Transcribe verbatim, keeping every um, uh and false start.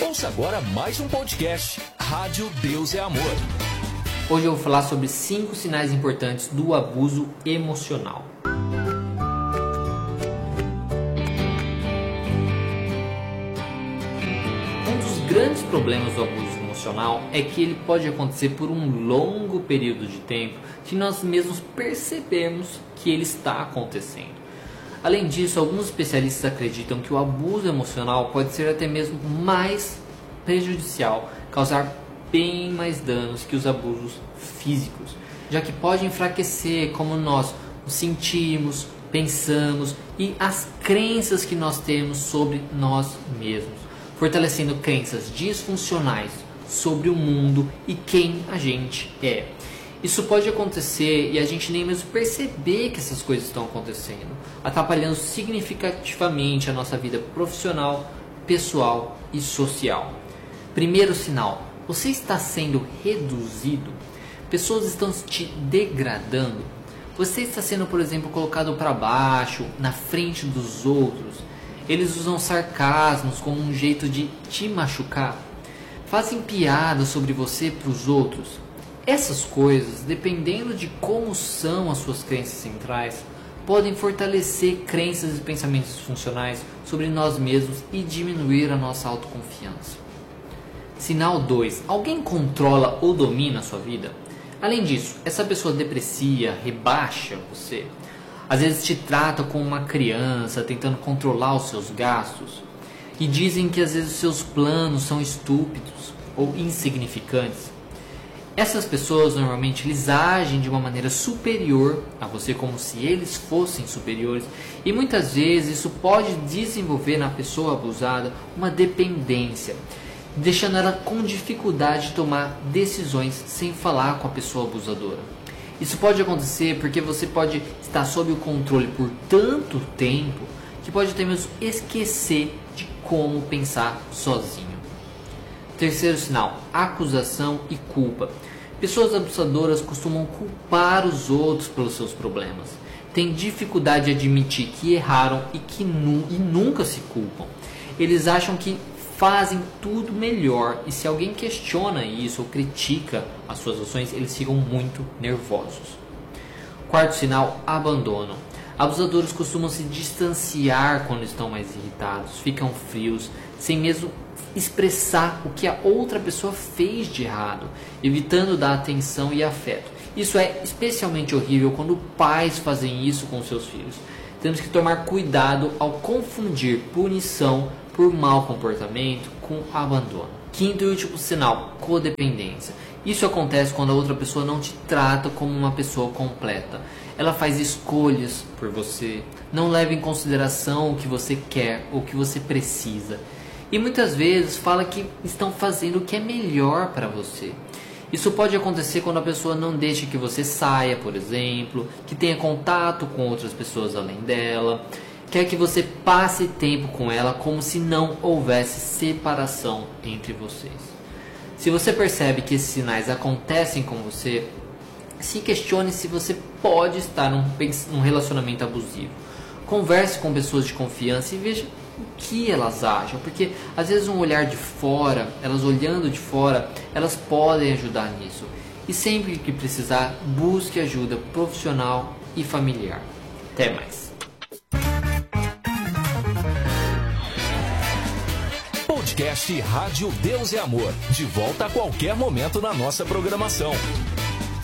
Ouça agora mais um podcast, Rádio Deus é Amor. Hoje eu vou falar sobre cinco sinais importantes do abuso emocional. Um dos grandes problemas do abuso emocional é que ele pode acontecer por um longo período de tempo que nós mesmos percebemos que ele está acontecendo. Além disso, alguns especialistas acreditam que o abuso emocional pode ser até mesmo mais prejudicial, causar bem mais danos que os abusos físicos, já que pode enfraquecer como nós nos sentimos, pensamos e as crenças que nós temos sobre nós mesmos, fortalecendo crenças disfuncionais sobre o mundo e quem a gente é. Isso pode acontecer e a gente nem mesmo perceber que essas coisas estão acontecendo, atrapalhando significativamente a nossa vida profissional, pessoal e social. Primeiro sinal: você está sendo reduzido? Pessoas estão te degradando? Você está sendo, por exemplo, colocado para baixo, na frente dos outros? Eles usam sarcasmos como um jeito de te machucar? Fazem piadas sobre você para os outros? Essas coisas, dependendo de como são as suas crenças centrais, podem fortalecer crenças e pensamentos funcionais sobre nós mesmos e diminuir a nossa autoconfiança. Sinal dois. Alguém controla ou domina a sua vida? Além disso, essa pessoa deprecia, rebaixa você. Às vezes te trata como uma criança, tentando controlar os seus gastos. E dizem que às vezes os seus planos são estúpidos ou insignificantes. Essas pessoas normalmente eles agem de uma maneira superior a você, como se eles fossem superiores, e muitas vezes isso pode desenvolver na pessoa abusada uma dependência, deixando ela com dificuldade de tomar decisões sem falar com a pessoa abusadora. Isso pode acontecer porque você pode estar sob o controle por tanto tempo que pode até mesmo esquecer de como pensar sozinho. Terceiro sinal: acusação e culpa. Pessoas abusadoras costumam culpar os outros pelos seus problemas. Têm dificuldade de admitir que erraram e que nu- e nunca se culpam. Eles acham que fazem tudo melhor e se alguém questiona isso ou critica as suas ações, eles ficam muito nervosos. Quarto sinal: abandono. Abusadores costumam se distanciar quando estão mais irritados, ficam frios, sem mesmo expressar o que a outra pessoa fez de errado, evitando dar atenção e afeto. Isso é especialmente horrível quando pais fazem isso com seus filhos. Temos que tomar cuidado ao confundir punição por mau comportamento com abandono. Quinto e último sinal: codependência. Isso acontece quando a outra pessoa não te trata como uma pessoa completa. Ela faz escolhas por você, não leva em consideração o que você quer ou o que você precisa. E muitas vezes fala que estão fazendo o que é melhor para você. Isso pode acontecer quando a pessoa não deixa que você saia, por exemplo, que tenha contato com outras pessoas além dela, quer que você passe tempo com ela como se não houvesse separação entre vocês. Se você percebe que esses sinais acontecem com você, se questione se você pode estar num, num relacionamento abusivo. Converse com pessoas de confiança e veja o que elas acham, porque às vezes um olhar de fora, elas olhando de fora, elas podem ajudar nisso. E sempre que precisar, busque ajuda profissional e familiar. Até mais. Podcast Rádio Deus é Amor. De volta a qualquer momento na nossa programação.